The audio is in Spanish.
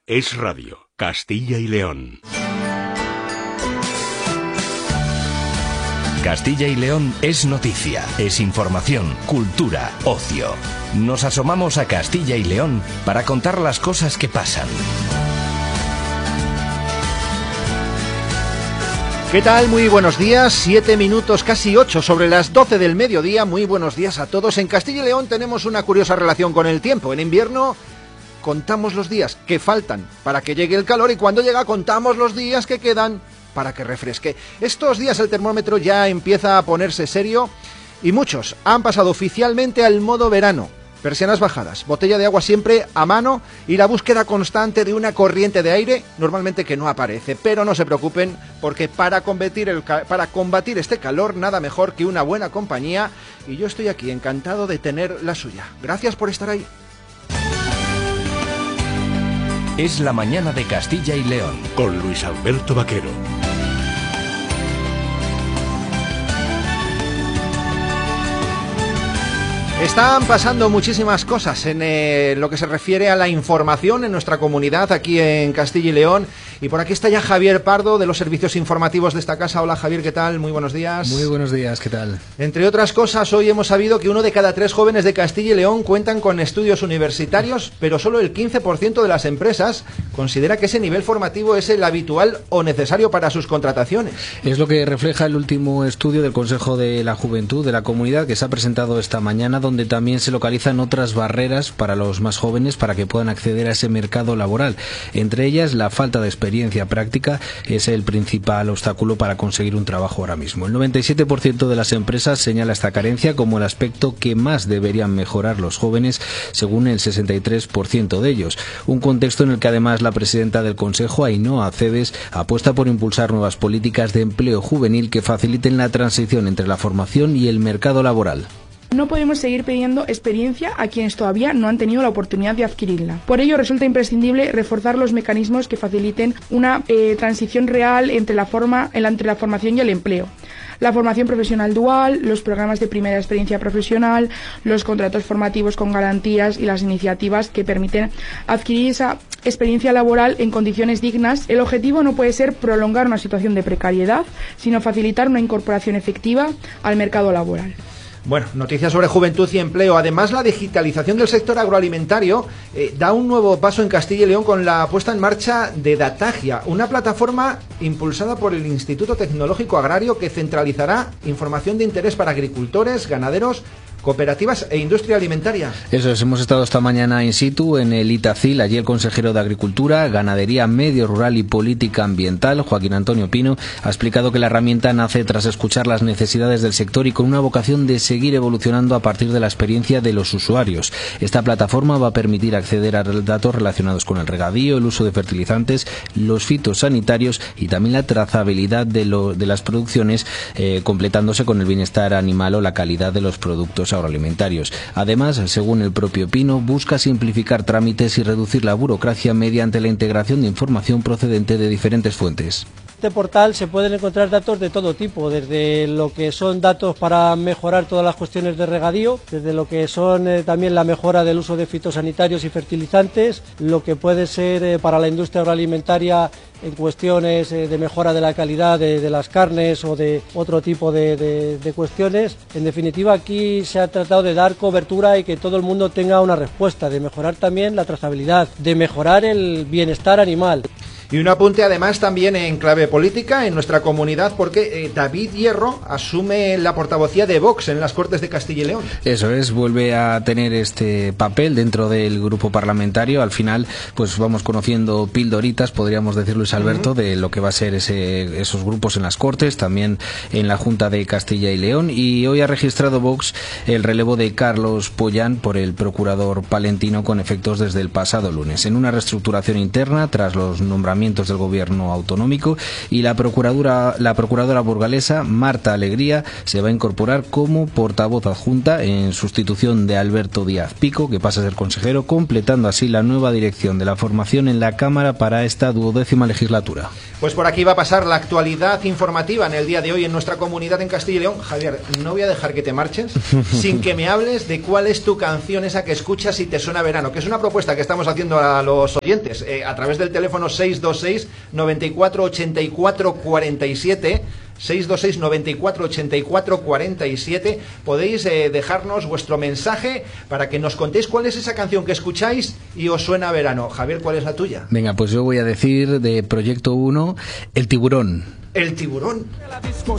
Es Radio, Castilla y León. Castilla y León es noticia, es información, cultura, ocio. Nos asomamos a Castilla y León para contar las cosas que pasan. ¿Qué tal? Muy buenos días, 7 minutos, casi 8 sobre las 12 del mediodía. Muy buenos días a todos. En Castilla y León tenemos una curiosa relación con el tiempo. En invierno contamos los días que faltan para que llegue el calor y cuando llega contamos los días que quedan para que refresque. Estos días el termómetro ya empieza a ponerse serio y muchos han pasado oficialmente al modo verano. Persianas bajadas, botella de agua siempre a mano y la búsqueda constante de una corriente de aire, normalmente que no aparece. Pero no se preocupen, porque para combatir este calor nada mejor que una buena compañía, y yo estoy aquí encantado de tener la suya. Gracias por estar ahí. Es la mañana de Castilla y León. Con Luis Alberto Vaquero. Están pasando muchísimas cosas en lo que se refiere a la información en nuestra comunidad aquí en Castilla y León. Y por aquí está ya Javier Pardo, de los servicios informativos de esta casa. Hola Javier, ¿qué tal? Muy buenos días. Muy buenos días, ¿qué tal? Entre otras cosas, hoy hemos sabido que 1 de cada 3 jóvenes de Castilla y León cuentan con estudios universitarios, pero solo el 15% de las empresas considera que ese nivel formativo es el habitual o necesario para sus contrataciones. Es lo que refleja el último estudio del Consejo de la Juventud de la Comunidad que se ha presentado esta mañana, donde también se localizan otras barreras para los más jóvenes para que puedan acceder a ese mercado laboral. Entre ellas, la falta de experiencia práctica es el principal obstáculo para conseguir un trabajo ahora mismo. El 97% de las empresas señala esta carencia como el aspecto que más deberían mejorar los jóvenes, según el 63% de ellos. Un contexto en el que además la presidenta del Consejo, Ainhoa Cedes, apuesta por impulsar nuevas políticas de empleo juvenil que faciliten la transición entre la formación y el mercado laboral. No podemos seguir pidiendo experiencia a quienes todavía no han tenido la oportunidad de adquirirla. Por ello resulta imprescindible reforzar los mecanismos que faciliten una transición real entre la formación y el empleo. La formación profesional dual, los programas de primera experiencia profesional, los contratos formativos con garantías y las iniciativas que permiten adquirir esa experiencia laboral en condiciones dignas. El objetivo no puede ser prolongar una situación de precariedad, sino facilitar una incorporación efectiva al mercado laboral. Bueno, noticias sobre juventud y empleo. Además, la digitalización del sector agroalimentario da un nuevo paso en Castilla y León con la puesta en marcha de Datagia, una plataforma impulsada por el Instituto Tecnológico Agrario que centralizará información de interés para agricultores, ganaderos, cooperativas e industria alimentaria. Eso es, hemos estado esta mañana in situ en el Itacil. Allí el consejero de Agricultura, Ganadería, Medio Rural y Política Ambiental, Joaquín Antonio Pino, ha explicado que la herramienta nace tras escuchar las necesidades del sector y con una vocación de seguir evolucionando a partir de la experiencia de los usuarios. Esta plataforma va a permitir acceder a datos relacionados con el regadío, el uso de fertilizantes, los fitosanitarios y también la trazabilidad de las producciones, completándose con el bienestar animal o la calidad de los productos agroalimentarios. Además, según el propio Pino, busca simplificar trámites y reducir la burocracia mediante la integración de información procedente de diferentes fuentes. En este portal se pueden encontrar datos de todo tipo, desde lo que son datos para mejorar todas las cuestiones de regadío, desde lo que son también la mejora del uso de fitosanitarios y fertilizantes, lo que puede ser para la industria agroalimentaria en cuestiones de mejora de la calidad de las carnes o de otro tipo de cuestiones. En definitiva, aquí se ha tratado de dar cobertura y que todo el mundo tenga una respuesta, de mejorar también la trazabilidad, de mejorar el bienestar animal. Y un apunte además también en clave política en nuestra comunidad, porque David Hierro asume la portavocía de Vox en las Cortes de Castilla y León. Eso es, vuelve a tener este papel dentro del grupo parlamentario. Al final, pues vamos conociendo pildoritas, podríamos decir, Luis Alberto, de lo que va a ser esos grupos en las Cortes, también en la Junta de Castilla y León. Y hoy ha registrado Vox el relevo de Carlos Pollán por el procurador palentino con efectos desde el pasado lunes. En una reestructuración interna, tras los nombramientos nombramientos del gobierno autonómico, y la procuradora burgalesa Marta Alegría se va a incorporar como portavoz adjunta en sustitución de Alberto Díaz Pico, que pasa a ser consejero, completando así la nueva dirección de la formación en la Cámara para esta 12ª legislatura. Pues por aquí va a pasar la actualidad informativa en el día de hoy en nuestra comunidad en Castilla y León. Javier, no voy a dejar que te marches sin que me hables de cuál es tu canción, esa que escuchas y te suena a verano, que es una propuesta que estamos haciendo a los oyentes a través del teléfono 626 94 84 47. 626 94 84 47. Podéis dejarnos vuestro mensaje para que nos contéis cuál es esa canción que escucháis y os suena a verano. Javier, ¿cuál es la tuya? Venga, pues yo voy a decir de Proyecto 1, El Tiburón. El Tiburón.